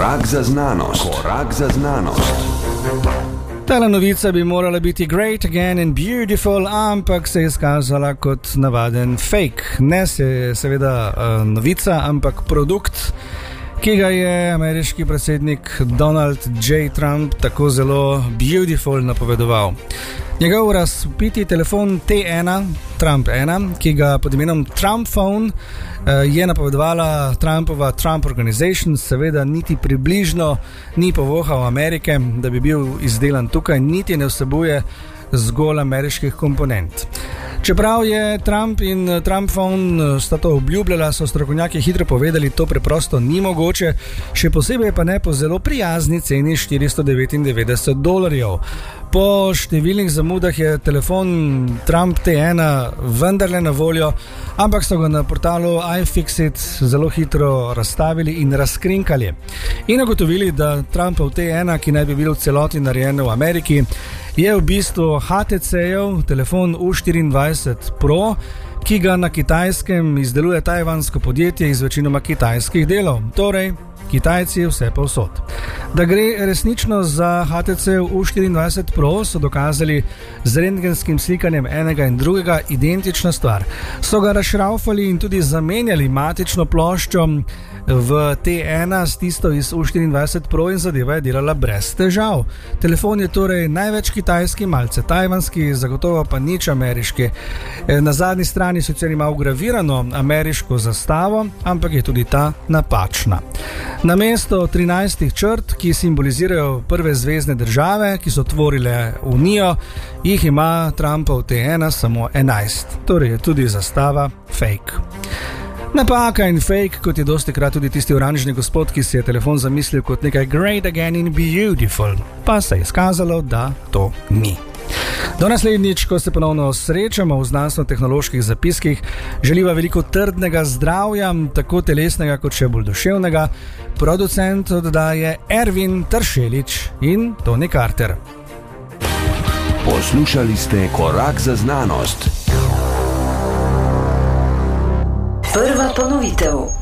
Korak za znanost. Korak za znanost. Tale novica bi morala biti great again and beautiful, ampak se je izkazala kot navaden fake. Ne se seveda novica, ampak produkt, ki ga je ameriški predsednik Donald J. Trump tako zelo beautiful napovedoval. Njegov razvpiti telefon T1, Trump 1, ki ga pod imenom Trump Phone je napovedovala Trumpova Trump Organization, seveda niti približno ni povohal Amerike, da bi bil izdelan tukaj, niti ne vsebuje zgolj ameriških komponent. Čeprav je Trump in Trump Phone sta to obljubljala, so strokovnjaki hitro povedali, to preprosto ni mogoče, še posebej pa ne po zelo prijazni ceni $499. Po številnih zamudah je telefon Trump T1 vendarle na voljo, ampak so ga na portalu iFixit zelo hitro razstavili in razkrinkali. In ugotovili, da Trumpov T1, ki naj bi bil v celoti narejen v Ameriki, je v bistvu HTC-jev telefon U24 Pro, ki ga na Kitajskem izdeluje tajvansko podjetje iz večinoma kitajskih delov, torej Kitajci vse povsod. Da gre resnično za HTC U24 Pro, so dokazali z rentgenskim slikanjem enega in drugega, identična stvar. So ga razšraufali in tudi zamenjali matično ploščo v T1 s tisto iz U24 Pro in zadeva je delala brez težav. Telefon je torej največ kitajski, malce tajvanski, zagotovo pa nič ameriški. Na zadnji strani sicer ima vgravirano ameriško zastavo, ampak je tudi ta napačna. Namesto 13 črt, ki simbolizirajo prve zvezne države, ki so tvorile unijo, jih ima Trumpov T1 samo 11. Torej je tudi zastava fake. Napaka in fake, kot je dostikrat tudi tisti oranžni gospod, ki si je telefon zamislil kot nekaj great again and beautiful, pa se je izkazalo, da to ni. Do naslednjič, ko se ponovno srečamo v znanstveno-tehnoloških zapiskih, želiva veliko trdnega zdravja, tako telesnega kot še bolj duševnega. Producent oddaje Ervin Tršelič in Tony Carter. Poslušali ste Korak za znanost. Prva ponovitev.